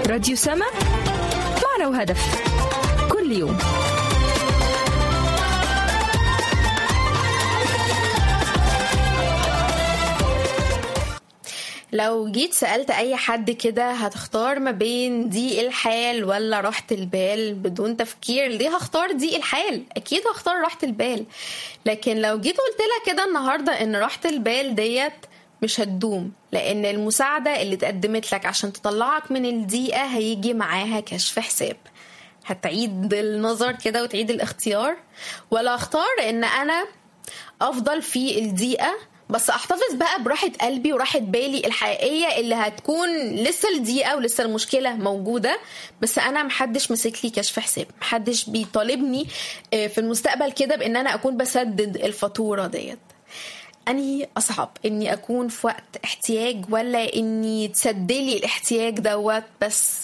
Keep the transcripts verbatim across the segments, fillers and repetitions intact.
راديو سما، معنى وهدف كل يوم. لو جيت سألت أي حد كده هتختار ما بين ضيق الحال ولا راحة البال بدون تفكير، ليه هختار ضيق الحال؟ أكيد هختار راحة البال. لكن لو جيت قلت لك كده النهاردة إن راحة البال ديت مش هتدوم، لأن المساعدة اللي تقدمت لك عشان تطلعك من الضيقة هيجي معاها كشف حساب. هتعيد النظر كده وتعيد الاختيار، ولا اختار إن أنا أفضل في الضيقة بس احتفظ بقى براحة قلبي وراحة بالي الحقيقية اللي هتكون لسه الضيقة ولسه المشكلة موجودة، بس انا محدش مسك لي كشف حساب، محدش بيطالبني في المستقبل كده بان انا اكون بسدد الفاتورة ديت. اني اصعب اني اكون في وقت احتياج ولا اني تسدلي الاحتياج دوت بس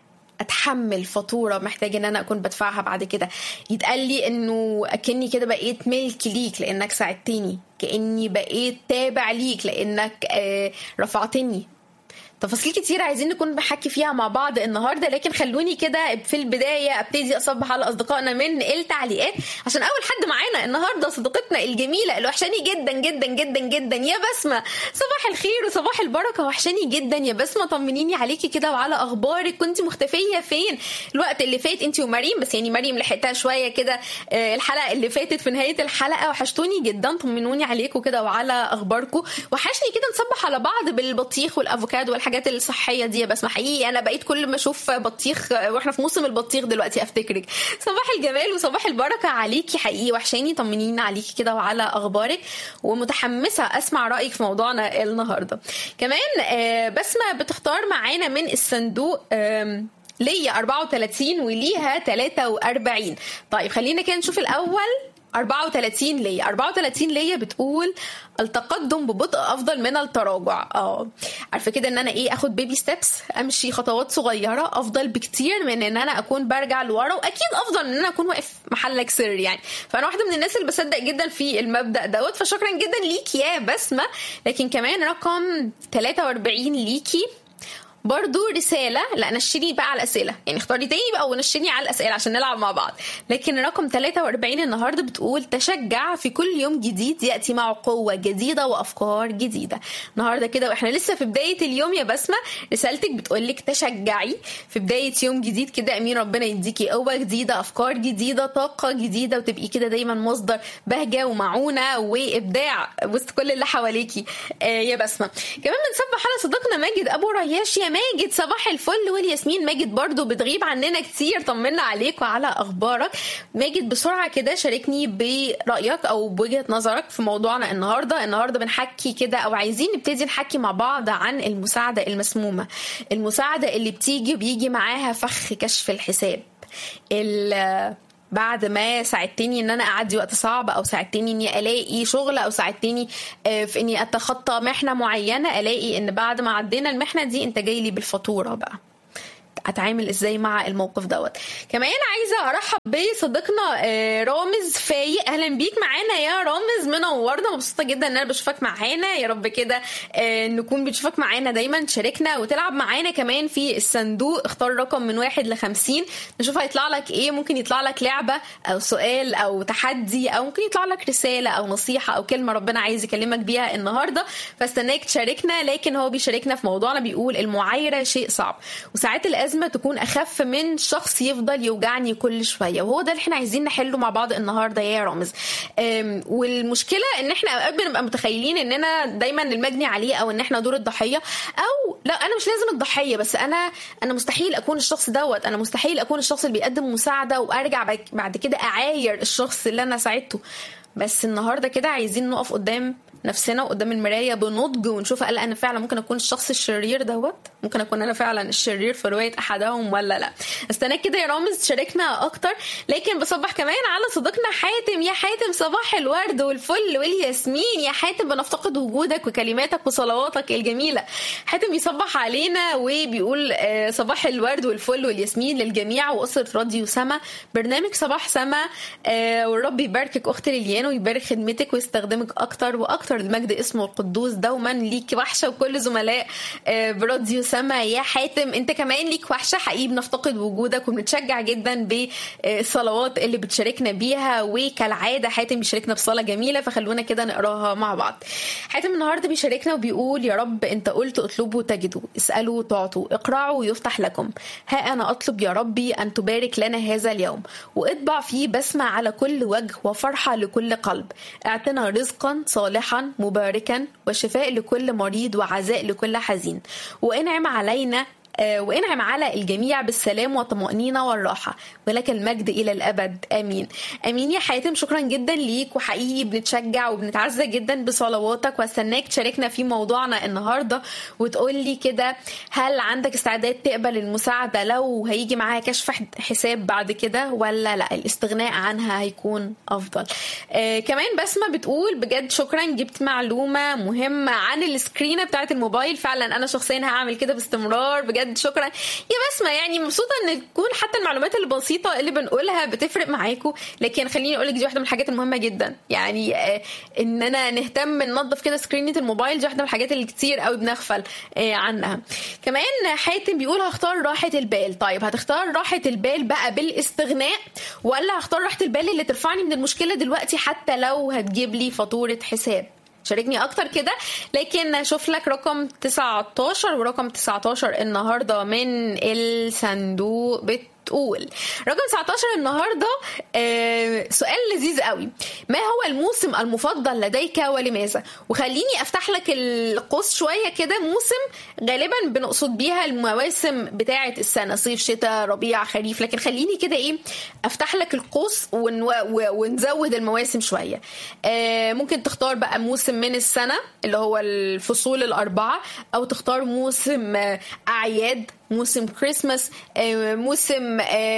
اتحمل فاتوره محتاج ان انا اكون بدفعها بعد كده؟ يتقال لي انه اكني كده بقيت ملك ليك لانك ساعدتني، كاني بقيت تابع ليك لانك آه رفعتني. تفاصيل كتير عايزين نكون بحكي فيها مع بعض النهارده، لكن خلوني كده في البدايه ابتدي اصبح على اصدقائنا من التعليقات، عشان اول حد معانا النهارده صديقتنا الجميله اللي وحشاني جدا جدا جدا جدا يا بسمه. صباح الخير وصباح البركه، وحشاني جدا يا بسمه، طمنيني عليكي كده وعلى اخبارك. كنت مختفيه فين الوقت اللي فات انت ومريم؟ بس يعني مريم لحقتها شويه كده الحلقه اللي فاتت في نهايه الحلقه. وحشتوني جدا، طمنوني عليكم كده وعلى اخباركم. وحشني كده نصبح على بعض بالبطيخ والافوكادو والحاجات الحاجات الصحيه دي. بس حقيقي انا بقيت كل ما اشوف بطيخ، واحنا في موسم البطيخ دلوقتي، افتكرك. صباح الجمال وصباح البركه عليكي، حقيقي وحشاني، طمنينا عليكي كده وعلى اخبارك، ومتحمسه اسمع رايك في موضوعنا النهارده. كمان بسمه بتختار معانا من الصندوق ليا أربعة وثلاثين وليها ثلاثة وأربعين. طيب خلينا كده نشوف الاول. أربعة وثلاثين ليا أربعة وثلاثين ليا بتقول التقدم ببطء افضل من التراجع. اه عارفه كده ان انا ايه اخد بيبي ستيبس، امشي خطوات صغيره افضل بكتير من ان انا اكون برجع لورا، واكيد افضل من ان انا اكون واقف محلك سر يعني. فانا واحده من الناس اللي بصدق جدا في المبدا دوت، فشكرا جدا ليك يا بسمه. لكن كمان رقم ثلاثة وأربعين ليكي برضو رسالة، لا نشيني بقى على الأسئلة، يعني اختاري تاني بقى ونشيني على الأسئلة عشان نلعب مع بعض. لكن رقم ثلاثة وأربعين النهاردة بتقول تشجع، في كل يوم جديد يأتي معه قوة جديدة وأفكار جديدة. النهاردة كده وإحنا لسه في بداية اليوم يا بسمة، رسالتك بتقولك تشجعي في بداية يوم جديد كده. أمين ربنا يديكي قوة جديدة، أفكار جديدة، طاقة جديدة، وتبقي كده دايما مصدر بهجة ومعونة وإبداع وسط كل اللي حواليكي آه يا بسمة. كمان بنصبح على صديقنا ماجد أبو رياش. يا ماجد صباح الفل. والياسمين ماجد برضو بتغيب عننا كتير، طمنا عليك وعلى اخبارك. ماجد بسرعه كده شاركني برايك او بوجهه نظرك في موضوعنا النهارده. النهارده بنحكي كده او عايزين نبتدي نحكي مع بعض عن المساعده المسمومه، المساعده اللي بتيجي وبيجي معاها فخ كشف الحساب. بعد ما ساعدتني ان انا اعدي وقت صعب، او ساعدتني اني الاقي شغل، او ساعدتني في اني اتخطى محنة معينة، الاقي ان بعد ما عدينا المحنة دي انت جاي لي بالفاتورة بقى. اتعامل ازاي مع الموقف دوت؟ كمان عايزه ارحب بصديقنا رامز فايق. اهلا بيك معانا يا رامز، منورنا، مبسوطه جدا ان انا بشوفك معانا. يا رب كده نكون بنشوفك معانا دايما، تشاركنا وتلعب معانا كمان في الصندوق. اختار رقم من واحد لخمسين، نشوف هيطلع لك ايه. ممكن يطلع لك لعبه او سؤال او تحدي، او ممكن يطلع لك رساله او نصيحه او كلمه ربنا عايز يكلمك بيها النهارده، فاستناك تشاركنا. لكن هو بيشاركنا في موضوعنا، بيقول المعايره شيء صعب، وساعات الازمه تكون اخف من شخص يفضل يوجعني كل شويه. وهو ده اللي احنا عايزين نحله مع بعض النهارده يا رامز. والمشكله ان احنا اوقات بنبقى متخيلين اننا دايما المجني عليه، او ان احنا دور الضحيه، او لا انا مش لازم الضحيه، بس انا انا مستحيل اكون الشخص دوت، انا مستحيل اكون الشخص اللي بيقدم مساعده وارجع بعد كده اعاير الشخص اللي انا ساعدته. بس النهارده كده عايزين نقف قدام نفسنا وقدام المرايه بنضج ونشوف هل انا فعلا ممكن اكون الشخص الشرير دوت، ممكن اكون انا فعلا الشرير في روايه احدهم ولا لا. استناك كده يا رامز تشاركنا اكتر. لكن بصبح كمان على صديقنا حاتم. يا حاتم صباح الورد والفل والياسمين. يا حاتم بنفتقد وجودك وكلماتك وصلواتك الجميله. حاتم بيصبح علينا وبيقول صباح الورد والفل والياسمين للجميع واسره راديو سما، برنامج صباح سما، والرب يباركك اختي ليليان دايما ويبارك خدمتك ويستخدمك اكتر واكتر لمجد اسمه القدوس. دوما ليك وحشه، وكل زملاء براديو سما يا حاتم انت كمان ليك وحشه حقيقي، بنفتقد وجودك وبنتشجع جدا بالصلوات اللي بتشاركنا بيها. وكالعاده حاتم بيشاركنا بصلاه جميله، فخلونا كده نقراها مع بعض. حاتم النهارده بيشاركنا وبيقول: يا رب انت قلت اطلبوا تجدوا، اسالوا تعطوا، اقرعوا يفتح لكم. ها انا اطلب يا ربي ان تبارك لنا هذا اليوم، واطبع فيه بسمة على كل وجه وفرحة لكل قلب. اعطنا رزقا صالحا مباركا وشفاء لكل مريض وعزاء لكل حزين، وانعم علينا وانعم على الجميع بالسلام والطمأنينة والراحة، ولك المجد إلى الأبد آمين. آمين يا حاتم، شكرا جدا ليك، وحقيقي بنتشجع وبنتعزى جدا بصلواتك. واستناك تشاركنا في موضوعنا النهاردة وتقول لي كده، هل عندك استعداد تقبل المساعدة لو هيجي معاها كشف حساب بعد كده، ولا لا الاستغناء عنها هيكون أفضل؟ آه كمان بسمة بتقول: بجد شكرا، جبت معلومة مهمة عن السكرينة بتاعت الموبايل. فعلا أنا شخصيا هعمل كده باستمرار، بجد شكرا يا بسمة. يعني مبسوطة ان تكون حتى المعلومات البسيطة اللي بنقولها بتفرق معاكم، لكن خليني اقولك دي واحدة من الحاجات المهمة جدا. يعني آه اننا نهتم ننظف كده سكرينة الموبايل، دي واحدة من الحاجات اللي كتير قوي بنغفل آه عنها. كمان حاتم بيقول: هختار راحة البال. طيب هتختار راحة البال بقى بالاستغناء، ولا هختار راحة البال اللي ترفعني من المشكلة دلوقتي حتى لو هتجيب لي فاتورة حساب؟ شاركني اكتر كده. لكن اشوف لك رقم تسعتاشر، ورقم تسعتاشر النهارده من الصندوق بتقول: رقم تسعتاشر النهارده آه سؤال لذيذ قوي: ما هو الموسم المفضل لديك ولماذا؟ وخليني افتح لك القوس شويه كده. موسم غالبا بنقصد بيها المواسم بتاعه السنه، صيف شتاء ربيع خريف، لكن خليني كده ايه افتح لك القوس ون... ونزود المواسم شويه. آه ممكن تختار بقى موسم من السنه اللي هو الفصول الاربعه، او تختار موسم اعياد، موسم كريسماس، موسم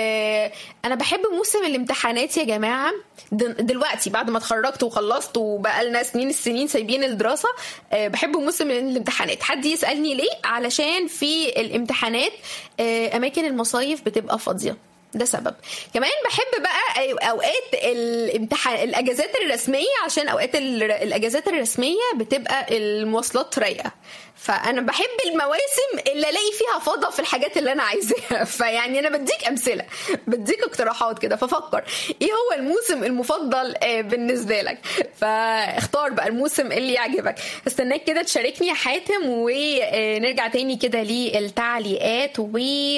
انا بحب موسم الامتحانات يا جماعه. دلوقتي بعد ما اتخرجت وخلصت وبقى لنا سنين السنين سايبين الدراسه، بحب موسم الامتحانات. حد يسالني ليه؟ علشان في الامتحانات اماكن المصايف بتبقى فاضيه، ده سبب. كمان بحب بقى اوقات الامتحان الاجازات الرسميه، عشان اوقات الاجازات الرسميه بتبقى المواصلات رايقه، فانا بحب المواسم اللي الاقي فيها فضا في الحاجات اللي انا عايزاها. فيعني انا بديك امثله، بديك اقتراحات كده، ففكر ايه هو الموسم المفضل بالنسبه لك، فاختار بقى الموسم اللي يعجبك. استناك كده تشاركني يا حاتم، ونرجع تاني كده للتعليقات. و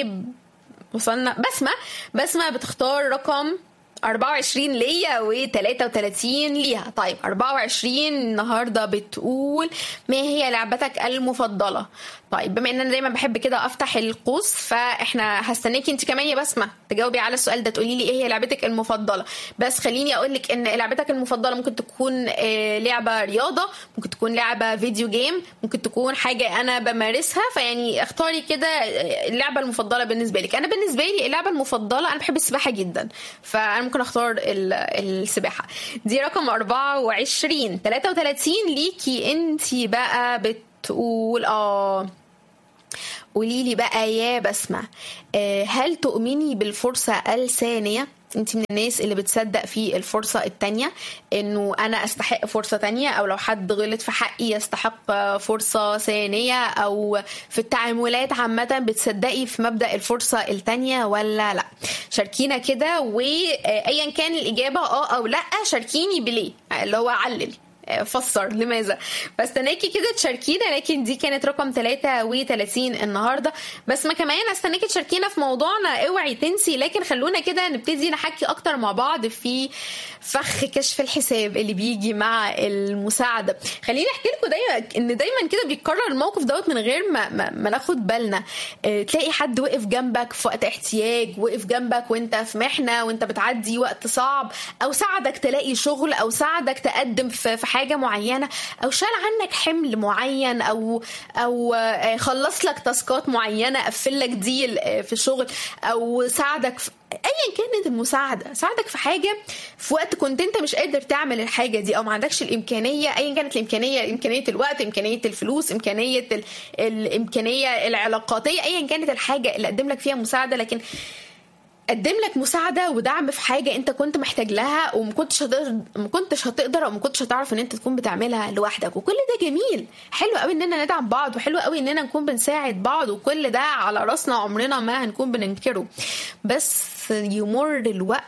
وصلنا بسمة بسمة بتختار رقم أربعة وعشرين ليا وتلاتة وتلاتين ليها. طيب أربعة وعشرين النهاردة بتقول: ما هي لعبتك المفضلة؟ طيب بما ان انا دايما بحب كده افتح القوس، فاحنا هستناكي انت كمان يا بسمة تجاوبي على السؤال ده، تقولي لي ايه هي لعبتك المفضلة. بس خليني اقول لك ان لعبتك المفضلة ممكن تكون لعبة رياضة، ممكن تكون لعبة فيديو جيم، ممكن تكون حاجة انا بمارسها. فيعني اختاري كده اللعبة المفضلة بالنسبة لك. انا بالنسبة لي اللعبة المفضلة، انا بحب السباحة جدا، فانا ممكن اختار السباحة. دي رقم أربعة وعشرين. تلاتة وتلاتين ليكي انتي بقى بتقول: اه قولي لي بقى يا بسمة، هل تؤمني بالفرصة الثانية؟ انت من الناس اللي بتصدق في الفرصة التانية، انه انا استحق فرصة تانية، او لو حد غلط في حقي يستحق فرصة ثانية، او في التعاملات عامة بتصدقي في مبدأ الفرصة التانية ولا لا؟ شاركينا كده، وايا كان الاجابة اه او لا شاركيني بليه، اللي هو علل فسر لماذا. فاستناكي كده تشاركينا. لكن دي كانت رقم تلاتة وتلاتين النهارده. بس ما كمان استناكي تشاركينا في موضوعنا، اوعي تنسي. لكن خلونا كده نبتدي نحكي اكتر مع بعض في فخ كشف الحساب اللي بيجي مع المساعده. خليني احكي لكم دايما ان دايما كده بيتكرر الموقف دوت من غير ما, ما, ما ناخد بالنا. اه تلاقي حد وقف جنبك في وقت احتياج، وقف جنبك وانت في محنه وانت بتعدي وقت صعب، او ساعدك تلاقي شغل، او ساعدك تقدم في, في حاجه معينه، او شال عنك حمل معين، او او خلص لك تاسكات معينه، قفل لك ديل في شغل، او ساعدك في ايا كانت المساعده، ساعدك في حاجه في وقت كنت انت مش قادر تعمل الحاجه دي، او ما عندكش الامكانيه، ايا كانت الامكانيه، امكانيه الوقت، امكانيه الفلوس، امكانيه ال... الامكانيه العلاقاتيه، ايا كانت الحاجه اللي قدم لك فيها مساعده. لكن قدم لك مساعده ودعم في حاجه انت كنت محتاج لها وما كنتش هتقدر ما كنتش هتقدر او ما كنتش هتعرف ان انت تكون بتعملها لوحدك. وكل ده جميل، حلو قوي اننا ندعم بعض، وحلو قوي اننا نكون بنساعد بعض، وكل ده على راسنا، عمرنا ما هنكون بننكره. بس يمر الوقت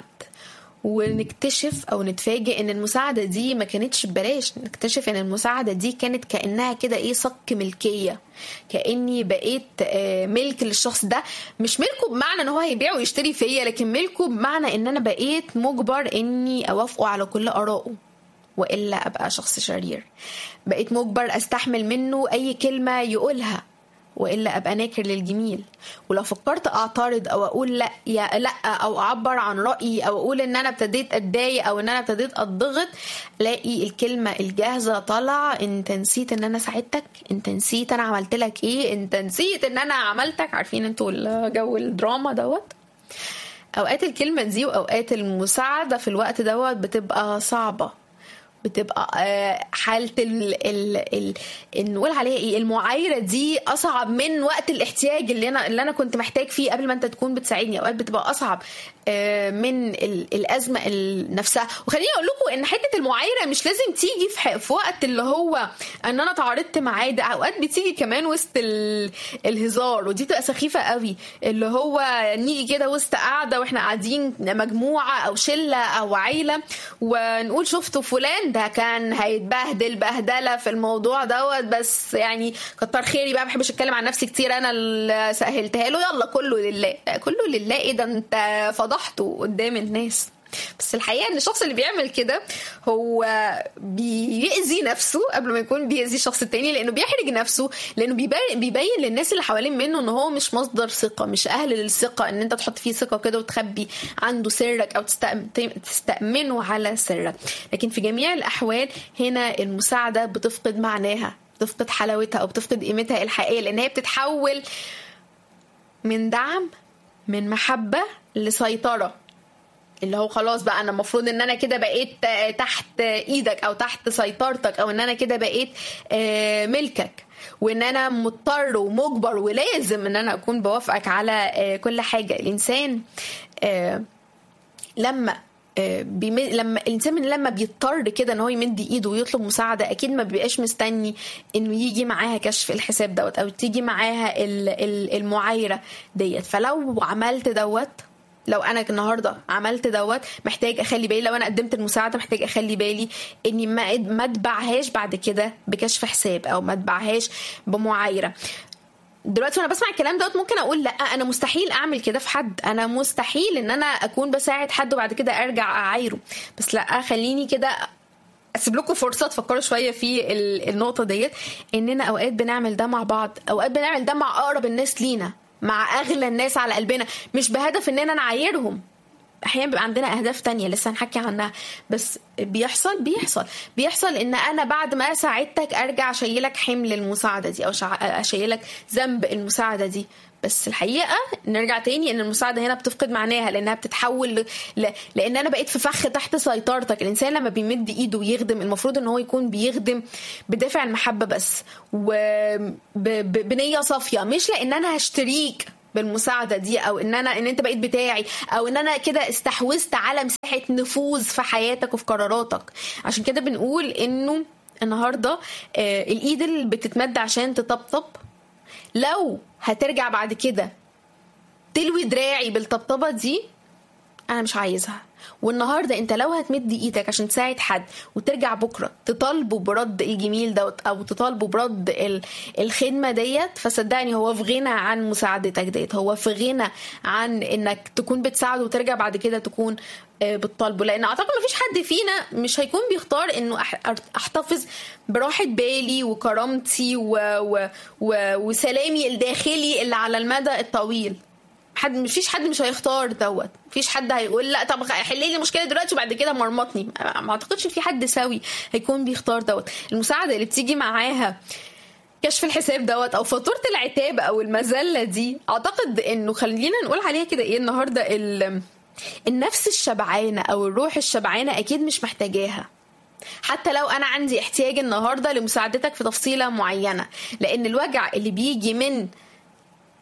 ونكتشف او نتفاجئ ان المساعده دي ما كانتش ببلاش، نكتشف ان المساعده دي كانت كانها كده ايه صك ملكيه، كاني بقيت ملك للشخص ده. مش ملكه بمعنى ان هو هيبيع ويشتري فيا، لكن ملكه بمعنى ان انا بقيت مجبر اني اوافقه على كل ارائه والا ابقى شخص شرير. بقيت مجبر استحمل منه اي كلمه يقولها والا ابقى ناكر للجميل. ولو فكرت اعترض او اقول لا يا لا او اعبر عن رايي او اقول ان انا ابتديت اتضايق او ان انا ابتديت اضغط، الاقي الكلمه الجاهزه طالعه: انت نسيت ان انا ساعدتك، انت نسيت انا عملت لك ايه، انت نسيت ان انا عملتك. عارفين انتوا الجو الدراما دوت. اوقات الكلمه دي واوقات المساعده في الوقت دوت بتبقى صعبه، بتبقى حالة ال ال ال نقول عليها ايه المعايرة دي اصعب من وقت الاحتياج اللي انا اللي انا كنت محتاج فيه قبل ما انت تكون بتساعدني. اوقات بتبقى اصعب من الازمة نفسها. وخليني اقول لكم ان حتة المعايرة مش لازم تيجي في, في وقت اللي هو ان انا تعارضت معاه، ده اوقات بتيجي كمان وسط الهزار، ودي بتبقى سخيفة قوي. اللي هو نيجي كده وسط قاعدة واحنا قاعدين مجموعة او شلة او عيلة ونقول شفتوا فلان ده كان هيتبهدل بهدله في الموضوع دوت، بس يعني كتر خيري بقى، ما بحبش اتكلم عن نفسي كتير، انا اللي سهلتها له، يلا كله لله. كله لله ايه ده؟ انت فضحته قدام الناس. بس الحقيقه ان الشخص اللي بيعمل كده هو بيأذي نفسه قبل ما يكون بيأذي الشخص التاني، لانه بيحرج نفسه، لانه بيبين للناس اللي حوالين منه ان هو مش مصدر ثقه، مش اهل للثقه، ان انت تحط فيه ثقه كده وتخبي عنده سرك او تستأمنه على سرك. لكن في جميع الاحوال هنا المساعده بتفقد معناها، بتفقد حلاوتها او بتفقد قيمتها الحقيقيه، لان هي بتتحول من دعم، من محبه، لسيطره. اللي هو خلاص بقى انا المفروض ان انا كده بقيت تحت ايدك او تحت سيطرتك، او ان انا كده بقيت ملكك، وان انا مضطر ومجبر ولازم ان انا اكون بوافقك على كل حاجة. الانسان لما بيم... لما الانسان لما بيضطر كده ان هو يمد ايده ويطلب مساعده، اكيد ما بيبقاش مستني انه يجي معاها كشف الحساب دوت او تيجي معاها المعايره ديت. فلو عملت دوت، لو انا النهارده عملت دوت، محتاج اخلي بالي، لو انا قدمت المساعده محتاج اخلي بالي اني ما ما اتبعهاش بعد كده بكشف حساب او ما اتبعهاش بمعايره. دلوقتي وانا بسمع الكلام دوت ممكن اقول لا، انا مستحيل اعمل كده في حد، انا مستحيل ان انا اكون بساعد حد وبعد كده ارجع اعايره. بس لا، خليني كده اسيب لكم فرصه تفكروا شويه في النقطه ديت، اننا اوقات بنعمل ده مع بعض، اوقات بنعمل ده مع اقرب الناس لينا، مع اغلى الناس على قلبنا، مش بهدف اننا نعايرهم. احيانا بيبقى عندنا اهداف تانية لسه هنحكي عنها، بس بيحصل بيحصل بيحصل ان انا بعد ما ساعدتك ارجع اشيلك حمل المساعده دي او اشيلك ذنب المساعده دي. بس الحقيقه نرجع تاني ان المساعده هنا بتفقد معناها، لانها بتتحول ل... ل... لان انا بقيت في فخ تحت سيطرتك. الانسان لما بيمد ايده ويخدم، المفروض ان هو يكون بيخدم بدافع المحبه بس، وبنيه صافيه، مش لان انا هشتريك بالمساعده دي، او ان انا ان انت بقيت بتاعي، او ان انا كده استحوذت على مساحه نفوذ في حياتك وفي قراراتك. عشان كده بنقول انه النهارده آه الايد اللي بتتمد عشان تطبطب، لو هترجع بعد كده تلوي دراعي بالطبطبه دي، انا مش عايزها. والنهارده انت لو هتمد ايدك عشان تساعد حد وترجع بكره تطالبه برد الجميل دوت او تطالبه برد الخدمه ديت، فصدقني هو في غنى عن مساعدتك ديت، هو في غنى عن انك تكون بتساعده وترجع بعد كده تكون بتطالبه. لان اعتقد مفيش حد فينا مش هيكون بيختار انه احتفظ براحه بالي وكرامتي و... و... و... وسلامي الداخلي اللي على المدى الطويل. حد مفيش حد مش هيختار دوت، مفيش حد هيقول لا طب حل لي المشكله دلوقتي وبعد كده مرمطني. ما اعتقدش في حد سوي هيكون بيختار دوت. المساعده اللي بتيجي معاها كشف الحساب دوت او فاتوره العتاب او المذله دي، اعتقد انه خلينا نقول عليها كده ايه النهارده النفس الشبعانه او الروح الشبعانه اكيد مش محتاجاها. حتى لو انا عندي احتياج النهارده لمساعدتك في تفصيله معينه، لان الوجع اللي بيجي من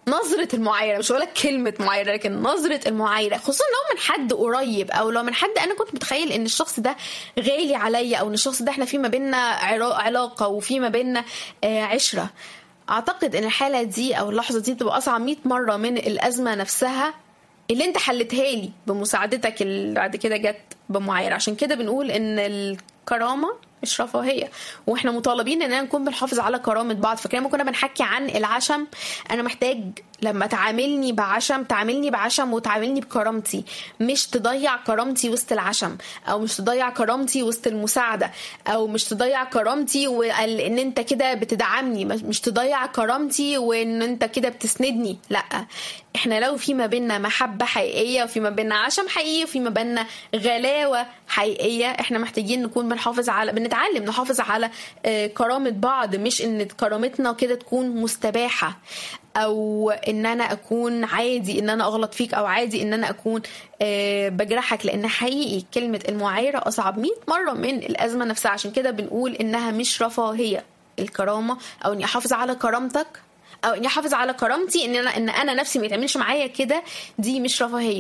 نظرة المعايرة، مش هقولك كلمة معايرة لكن نظرة المعايرة، خصوصا لو من حد قريب او لو من حد انا كنت متخيل ان الشخص ده غالي عليا او ان الشخص ده احنا في ما بيننا علاقة وفي ما بيننا عشرة. اعتقد ان الحالة دي او اللحظة دي بتبقى اصعب مئة مرة من الازمة نفسها اللي انت حلتها لي بمساعدتك اللي بعد كده جت بمعايرة. عشان كده بنقول ان الكرامة مش رفاهية، واحنا مطالبين اننا نكون بنحافظ على كرامة بعض. فكرة ما كنا بنحكي عن العشم، انا محتاج لما تعاملني بعشم تعاملني بعشم وتعاملني بكرامتي، مش تضيع كرامتي وسط العشم، او مش تضيع كرامتي وسط المساعدة، او مش تضيع كرامتي وان انت كده بتدعمني، مش تضيع كرامتي وان انت كده بتسندني. لا، احنا لو في ما بيننا محبة حقيقية وفي ما بيننا عشم حقيقي وفي ما بيننا غلاوة حقيقية، احنا محتاجين نكون بنحافظ على بنتعلم نحافظ على كرامة بعض، مش ان كرامتنا كده تكون مستباحة، او ان انا اكون عادي ان انا اغلط فيك، او عادي ان انا اكون بجرحك. لان حقيقي كلمة المعايرة اصعب مئة مرة من الازمة نفسها. عشان كده بنقول انها مش رفاهية الكرامة، او اني احافظ على كرامتك، او اني احافظ على كرامتي، ان انا ان انا نفسي ما يتعملش معايا كده، دي مش رفاهية.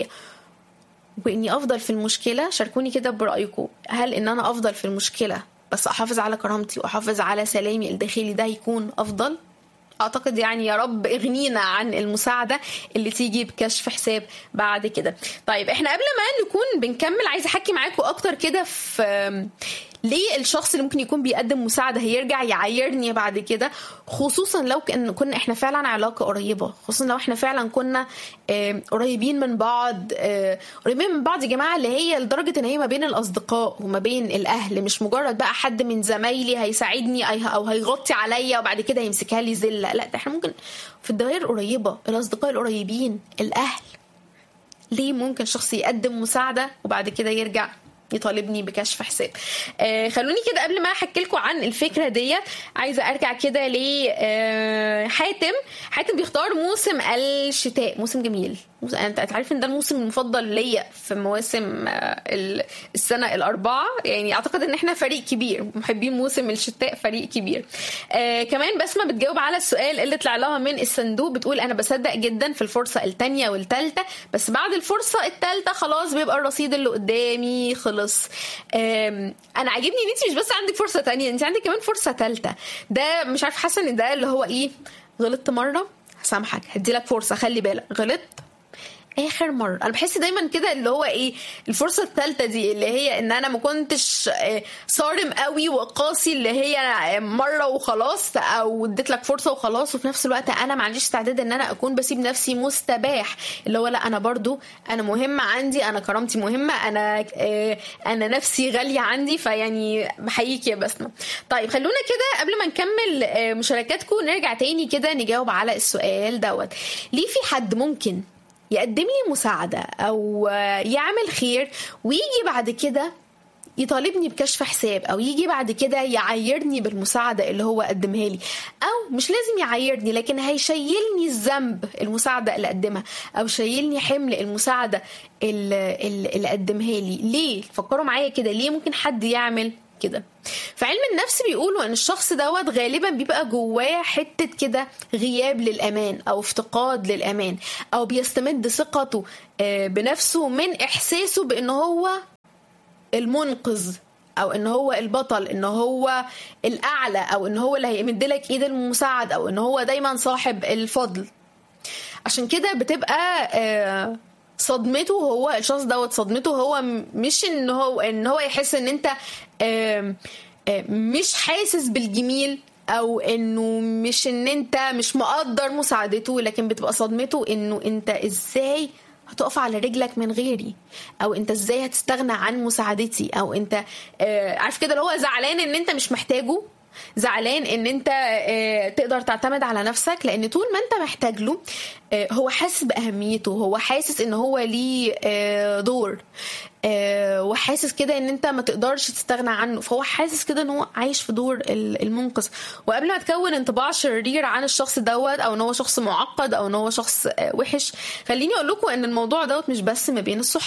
واني افضل في المشكلة، شاركوني كده برأيكم، هل ان انا افضل في المشكلة بس احافظ على كرامتي واحافظ على سلامي الداخلي ده يكون افضل؟ اعتقد يعني يا رب اغنينا عن المساعدة اللي تيجي بكشف حساب بعد كده. طيب احنا قبل ما نكون بنكمل عايزة احكي معاكم اكتر كده في ليه الشخص اللي ممكن يكون بيقدم مساعدة هيرجع يعايرني بعد كده، خصوصا لو كنا احنا فعلا علاقة قريبة، خصوصا لو احنا فعلا كنا قريبين من بعض. قريبين من بعض يا جماعة اللي هي لدرجة ان هي ما بين الاصدقاء وما بين الاهل، مش مجرد بقى حد من زمايلي هيساعدني او هيغطي عليا وبعد كده يمسكها لي زلة. لا، ده احنا ممكن في الدوائر القريبة، الاصدقاء القريبين، الاهل. ليه ممكن شخص يقدم مساعدة وبعد كده يرجع يطالبني بكشف حساب؟ آه خلوني كده قبل ما احكي لكم عن الفكره ديت عايزه ارجع كده ل آه حاتم. حاتم بيختار موسم الشتاء، موسم جميل. انت عارف ان ده الموسم المفضل ليا في مواسم آه السنه الاربعه، يعني اعتقد ان احنا فريق كبير محبين موسم الشتاء، فريق كبير. آه كمان بسمه بتجاوب على السؤال اللي طلع لها من الصندوق، بتقول انا بصدق جدا في الفرصه الثانيه والثالثه، بس بعد الفرصه الثالثه خلاص بيبقى الرصيد اللي قدامي خلص. انا عاجبني ان انت مش بس عندك فرصه تانية، انت عندك كمان فرصه ثالثه. ده مش عارف، حاسه ان ده اللي هو ايه، غلطت مره هسامحك، هديلك فرصه، خلي بالك غلطت اخر مره. انا بحس دايما كده اللي هو ايه، الفرصه الثالثه دي اللي هي ان انا ما كنتش صارم قوي وقاسي اللي هي مره وخلاص، او اديت لك فرصه وخلاص، وفي نفس الوقت انا ما عنديش استعداد ان انا اكون بسيب نفسي مستباح، اللي هو لا انا برضو انا مهمه عندي، انا كرامتي مهمه، انا انا نفسي غاليه عندي. فيعني بحييك يا بسمه. طيب خلونا كده قبل ما نكمل مشاركاتكم نرجع تاني كده نجاوب على السؤال دوت. ليه في حد ممكن يقدم لي مساعدة أو يعمل خير ويجي بعد كده يطالبني بكشف حساب، أو يجي بعد كده يعايرني بالمساعدة اللي هو قدمها لي، أو مش لازم يعايرني لكن هيشيلني الذنب المساعدة اللي قدمها، أو شيلني حمل المساعدة اللي, اللي قدمها لي؟ ليه؟ فكروا معايا كده، ليه ممكن حد يعمل كده؟ فعلم النفس بيقولوا ان الشخص دوت غالبا بيبقى جواه حتة كده غياب للأمان او افتقاد للأمان، او بيستمد ثقته بنفسه من احساسه بان هو المنقذ، او ان هو البطل، ان هو الاعلى، او ان هو اللي هيمدلك ايد المساعد، او ان هو دايما صاحب الفضل. عشان كده بتبقى صدمته هو الشخص دوت صدمته هو مش ان هو ان هو يحس ان انت مش حاسس بالجميل، او انه مش ان انت مش مقدر مساعدته، لكن بتبقى صدمته انه انت ازاي هتقف على رجلك من غيري، او انت ازاي هتستغنى عن مساعدتي، او انت عارف كده اللي هو زعلان ان انت مش محتاجه، زعلان ان انت تقدر تعتمد على نفسك، لان طول ما انت محتاج له هو حاسس باهميته، هو حاسس ان هو ليه دور، وحاسس كده ان انت ما تقدرش تستغنى عنه، فهو حاسس كده ان هو عايش في دور المنقذ. وقبل ما تكون انطباع شرير عن الشخص دوت، او ان هو شخص معقد، او ان هو شخص وحش، خليني اقول لكم ان الموضوع دوت مش بس ما بين الصحاب،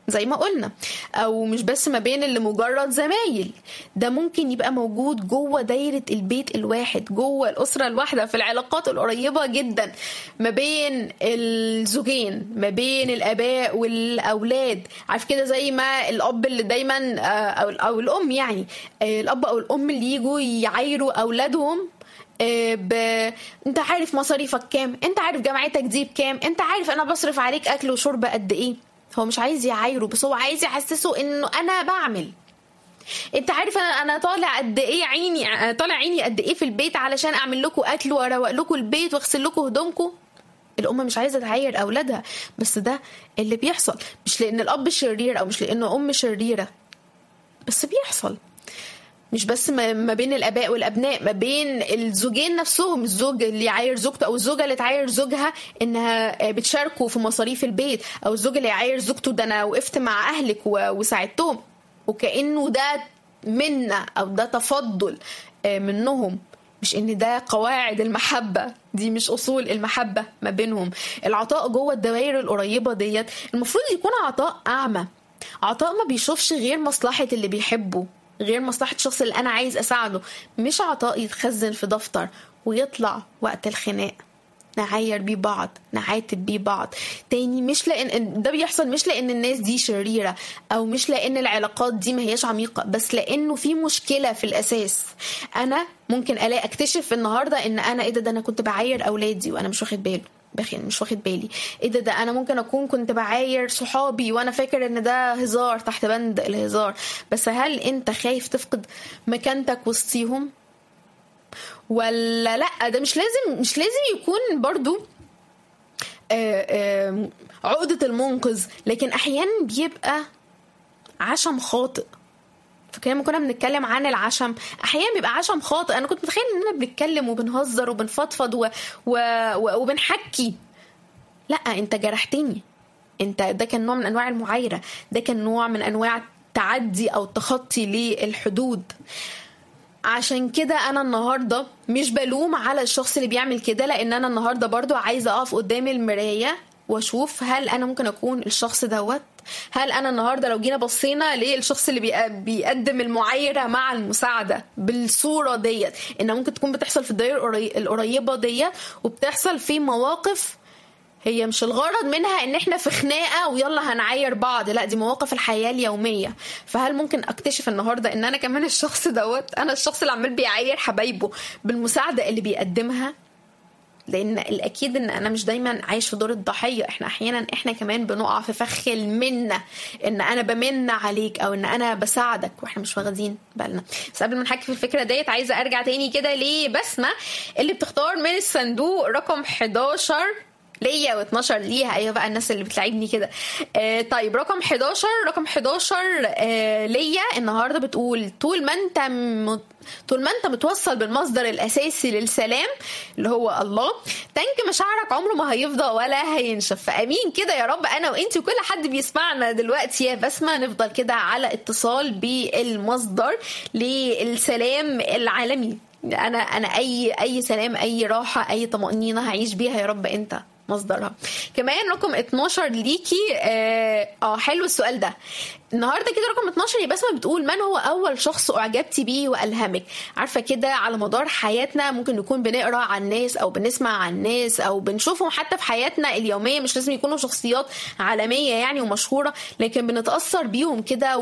زي ما قلنا، او مش بس ما بين اللي مجرد زمايل، ده ممكن يبقى موجود جوه دايرة البيت الواحد، جوه الأسرة الواحدة، في العلاقات القريبة جدا ما بين الزوجين، ما بين الآباء والأولاد. عارف كده، زي ما الأب اللي دايما أو, أو الأم، يعني الأب أو الأم اللي يجوا يعايروا أولادهم ب... انت عارف مصاريفك كام، انت عارف جامعتك دي بكام، انت عارف انا بصرف عليك اكل وشرب قد ايه. هو مش عايز يعايره، بس هو عايز يحسسه انه انا بعمل. انت عارف انا انا طالع قد ايه عيني، طالع عيني قد ايه في البيت علشان اعمل لكم اكل واروق لكم البيت واغسل لكم هدومكم. الام مش عايزه تعاير اولادها، بس ده اللي بيحصل، مش لان الاب شرير او مش لانه ام شريره، بس بيحصل. مش بس ما بين الاباء والابناء، ما بين الزوجين نفسهم، الزوج اللي يعاير زوجته او الزوجه اللي تعاير زوجها انها بتشاركوا في مصاريف البيت، او الزوج اللي يعاير زوجته ده انا وقفت مع اهلك وساعدتهم، وكانه ده منا او ده تفضل منهم. مش ان ده قواعد المحبه، دي مش اصول المحبه ما بينهم. العطاء جوه الدوائر القريبه ديت المفروض يكون عطاء اعمى، عطاء ما بيشوفش غير مصلحه اللي بيحبه، غير مصلحة الشخص اللي أنا عايز أساعده. مش عطاء يتخزن في دفتر ويطلع وقت الخناق نعاير بيه بعض، نعاتب بيه بعض تاني. مش لأن ده بيحصل، مش لأن الناس دي شريرة أو مش لأن العلاقات دي ما هياش عميقة، بس لأنه في مشكلة في الأساس. أنا ممكن ألاقي أكتشف النهاردة إن أنا إيه ده, ده أنا كنت بعاير أولادي وأنا مش واخد بالي بخين مش واخد بالي ايه ده ده انا ممكن اكون كنت بعاير صحابي وانا فاكر ان ده هزار تحت بند الهزار. بس هل انت خايف تفقد مكانتك وسطيهم ولا لا؟ ده مش لازم مش لازم يكون برضو آآ آآ عقدة المنقذ، لكن احيانا بيبقى عشم خاطئ. فكما كنا بنتكلم عن العشم، احيانا بيبقى عشم خاطئ. انا كنت متخيل اننا بنتكلم وبنهزر وبنفضفض و... و... و... وبنحكي. لا، انت جرحتني، انت ده كان نوع من انواع المعايره، ده كان نوع من انواع التعدي او التخطي للحدود. عشان كده انا النهارده مش بلوم على الشخص اللي بيعمل كده، لان انا النهارده برضو عايزه اقف قدام المرايه واشوف هل انا ممكن اكون الشخص دوت. هل انا النهارده لو جينا بصينا للشخص اللي بيقدم المعايره مع المساعده بالصوره ديت، انها ممكن تكون بتحصل في الدائره القريبه ديت، وبتحصل في مواقف هي مش الغرض منها ان احنا في خناقه ويلا هنعاير بعض، لا دي مواقف الحياه اليوميه. فهل ممكن اكتشف النهارده ان انا كمان الشخص دوت، انا الشخص اللي عمال بيعاير حبايبه بالمساعده اللي بيقدمها؟ لان الاكيد ان انا مش دايما عايش في دور الضحيه، احنا احيانا احنا كمان بنقع في فخ المنه، ان انا بمن عليك او ان انا بساعدك واحنا مش واخدين بالنا. بس قبل ما نحكي في الفكره ديت عايزه ارجع تاني كده لبسمه اللي بتختار من الصندوق رقم حداشر ليا واتناشر ليها. ايوه بقى الناس اللي بتلعبني كده. آه طيب رقم حداشر رقم حداشر آه ليا النهارده بتقول طول ما انت م... طول ما انت متوصل بالمصدر الاساسي للسلام اللي هو الله، تانك مشاعرك عمره ما هيفضى ولا هينشف. فامين كده يا رب انا وانتي وكل حد بيسمعنا دلوقتي يا بسمة نفضل كده على اتصال بالمصدر للسلام العالمي. انا انا اي اي سلام، اي راحه، اي طمانينه هعيش بيها يا رب انت مصدرها. كمان رقم اتناشر ليكي. اه, آه حلو السؤال ده النهارده كده. رقم اتناشر يا بسمة بتقول من هو اول شخص اعجبتي بيه والهمك؟ عارفه كده على مدار حياتنا ممكن نكون بنقرا عن ناس او بنسمع عن ناس او بنشوفهم حتى في حياتنا اليوميه، مش لازم يكونوا شخصيات عالميه يعني ومشهوره، لكن بنتاثر بيهم كده